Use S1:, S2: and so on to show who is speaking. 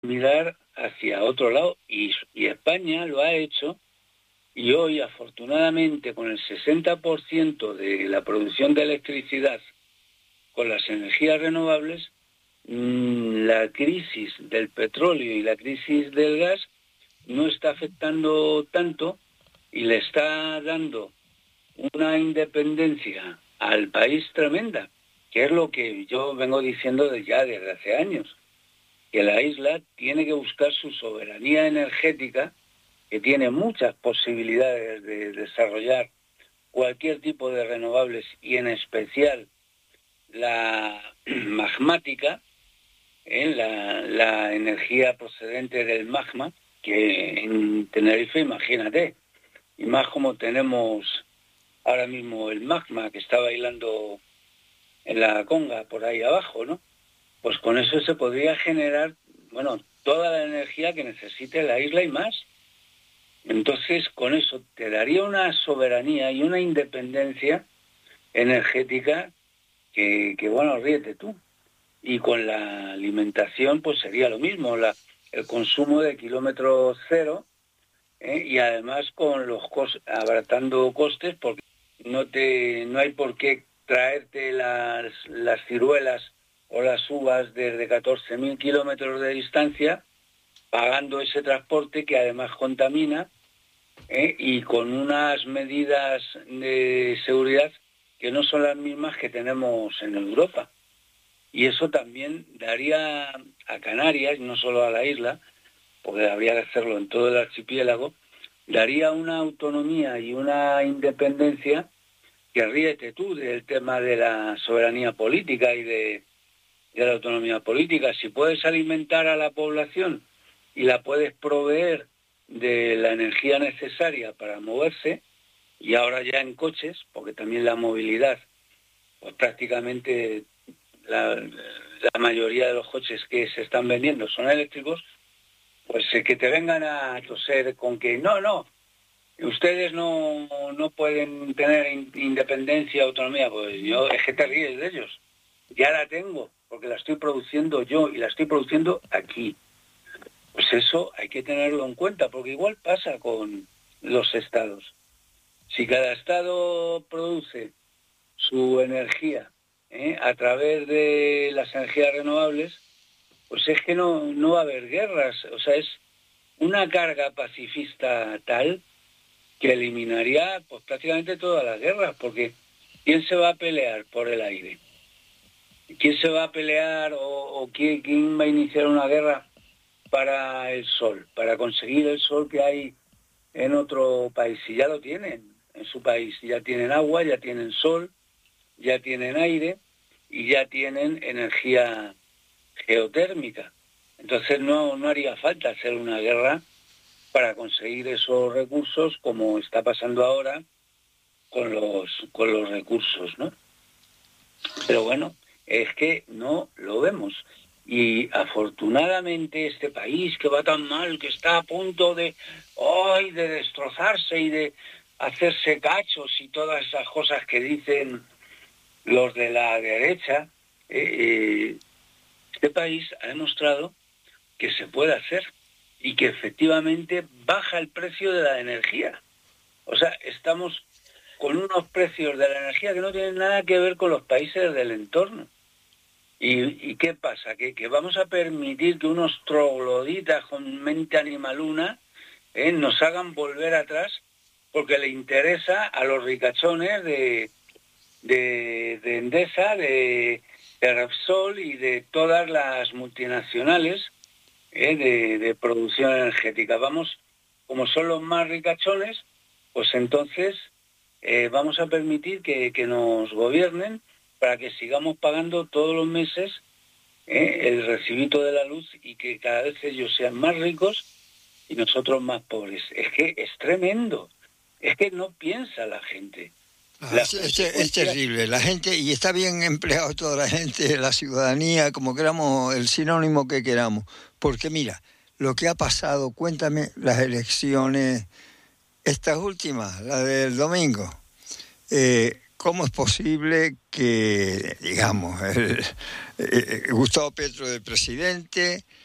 S1: mirar hacia otro lado y España lo ha hecho, y hoy afortunadamente con el 60% de la producción de electricidad con las energías renovables, la crisis del petróleo y la crisis del gas no está afectando tanto y le está dando una independencia al país tremenda, que es lo que yo vengo diciendo desde hace años, que la isla tiene que buscar su soberanía energética, que tiene muchas posibilidades de desarrollar cualquier tipo de renovables y en especial la magmática, la energía procedente del magma, que en Tenerife, imagínate, y más como tenemos ahora mismo el magma que está bailando en la conga por ahí abajo, ¿no? Pues con eso se podría generar, toda la energía que necesite la isla y más. Entonces, con eso te daría una soberanía y una independencia energética que ríete tú. Y con la alimentación, pues sería lo mismo, el consumo de kilómetro cero, y además con los abaratando costes, porque no hay por qué traerte las ciruelas o las uvas desde 14.000 kilómetros de distancia, pagando ese transporte que además contamina, y con unas medidas de seguridad que no son las mismas que tenemos en Europa. Y eso también daría a Canarias, no solo a la isla, porque habría que hacerlo en todo el archipiélago, daría una autonomía y una independencia que ríete tú del tema de la soberanía política y de la autonomía política. Si puedes alimentar a la población y la puedes proveer de la energía necesaria para moverse, y ahora ya en coches, porque también la movilidad, pues prácticamente la mayoría de los coches que se están vendiendo son eléctricos, pues que te vengan a toser con que no, ustedes no pueden tener independencia, autonomía, pues es que te ríes de ellos. Ya la tengo, porque la estoy produciendo yo y la estoy produciendo aquí. Pues eso hay que tenerlo en cuenta, porque igual pasa con los estados. Si cada estado produce su energía a través de las energías renovables, pues es que no va a haber guerras. O sea, es una carga pacifista tal que eliminaría pues prácticamente todas las guerras, porque ¿quién se va a pelear por el aire? ¿Quién se va a pelear o quién va a iniciar una guerra para el sol, para conseguir el sol que hay en otro país? Si ya lo tienen en su país, ya tienen agua, ya tienen sol, ya tienen aire y ya tienen energía geotérmica. Entonces no haría falta hacer una guerra para conseguir esos recursos, como está pasando ahora con los recursos, ¿no? Pero bueno, es que no lo vemos. Y afortunadamente este país que va tan mal, que está a punto de destrozarse y de hacerse cachos y todas esas cosas que dicen los de la derecha, este país ha demostrado que se puede hacer y que efectivamente baja el precio de la energía. O sea, estamos con unos precios de la energía que no tienen nada que ver con los países del entorno. ¿Y qué pasa? Que vamos a permitir que unos trogloditas con mente animaluna nos hagan volver atrás porque le interesa a los ricachones de Endesa, de Repsol y de todas las multinacionales de producción energética. Vamos, como son los más ricachones, pues entonces vamos a permitir que nos gobiernen para que sigamos pagando todos los meses el recibito de la luz y que cada vez ellos sean más ricos y nosotros más pobres. Es que es tremendo. Es que no piensa la gente.
S2: Es terrible. La gente, y está bien empleado toda la gente, la ciudadanía, como queramos, el sinónimo que queramos. Porque mira, lo que ha pasado, cuéntame las elecciones, estas últimas, la del domingo. ¿Cómo es posible que, digamos, Gustavo Petro de presidente,